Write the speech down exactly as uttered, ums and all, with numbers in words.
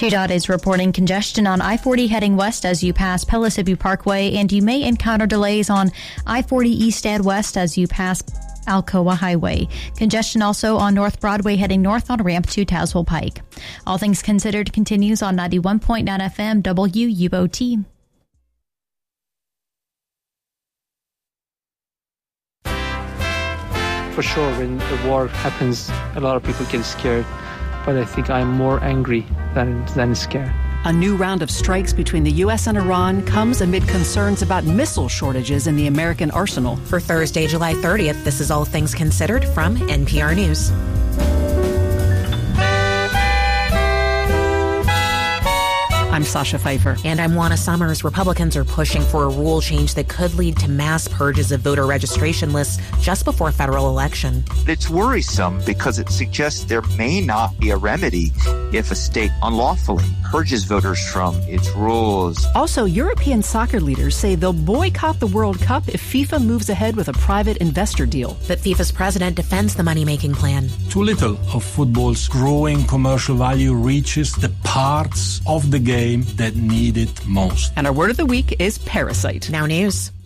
T DOT is reporting congestion on I forty heading west as you pass Pellissippi Parkway, and you may encounter delays on I forty east and west as you pass Alcoa Highway. Congestion also on North Broadway heading north on ramp to Tazewell Pike. All Things Considered continues on ninety-one point nine F M W U O T. For sure, when a war happens, a lot of people get scared, but I think I'm more angry than, than scared. A new round of strikes between the U S and Iran comes amid concerns about missile shortages in the American arsenal. For Thursday, July thirtieth, this is All Things Considered from N P R News. I'm Sasha Pfeiffer. And I'm Juana Summers. Republicans are pushing for a rule change that could lead to mass purges of voter registration lists just before a federal election. It's worrisome because it suggests there may not be a remedy if a state unlawfully purges voters from its rules. Also, European soccer leaders say they'll boycott the World Cup if FIFA moves ahead with a private investor deal. But FIFA's president defends the money-making plan. Too little of football's growing commercial value reaches the parts of the game that need it most. And our word of the week is parasite. Now news.